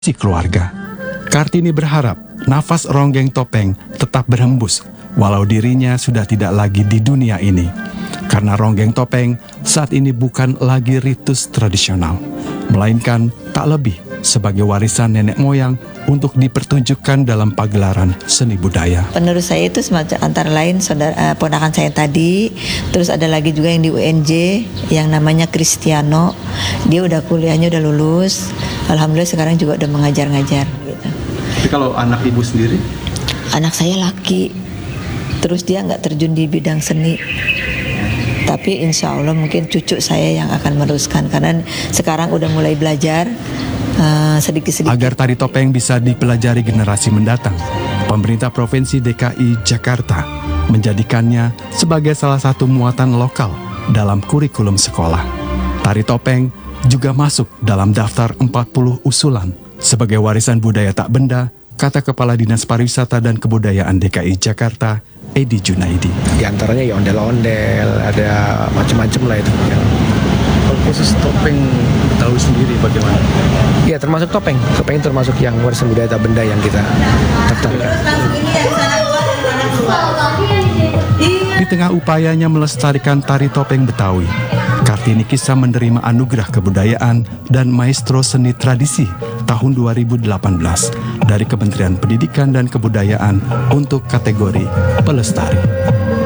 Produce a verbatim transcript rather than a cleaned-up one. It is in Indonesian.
si keluarga. Kartini berharap nafas ronggeng topeng tetap berhembus walau dirinya sudah tidak lagi di dunia ini. Karena ronggeng topeng saat ini bukan lagi ritus tradisional, melainkan tak lebih sebagai warisan nenek moyang untuk dipertunjukkan dalam pagelaran seni budaya. Penerus saya itu semacam antara lain saudara uh, ponakan saya tadi, terus ada lagi juga yang di U N J yang namanya Cristiano. Dia udah kuliahnya udah lulus. Alhamdulillah sekarang juga udah mengajar-ngajar gitu. Tapi kalau anak ibu sendiri? Anak saya laki, terus dia nggak terjun di bidang seni. Tapi insya Allah mungkin cucu saya yang akan meneruskan karena sekarang udah mulai belajar uh, sedikit-sedikit. Agar tari topeng bisa dipelajari generasi mendatang, pemerintah Provinsi D K I Jakarta menjadikannya sebagai salah satu muatan lokal dalam kurikulum sekolah. Tari topeng juga masuk dalam daftar empat puluh usulan sebagai warisan budaya tak benda, kata Kepala Dinas Pariwisata dan Kebudayaan D K I Jakarta, Edi Junaidi. Di antaranya ya ondel-ondel, ada macam-macam lah itu. Kalau khusus topeng Betawi sendiri bagaimana? Ya termasuk topeng, topeng termasuk yang warisan budaya tak benda yang kita daftarkan. Di tengah upayanya melestarikan tari topeng Betawi, Kartini Kisah menerima anugerah kebudayaan dan maestro seni tradisi tahun dua ribu delapan belas dari Kementerian Pendidikan dan Kebudayaan untuk kategori pelestari.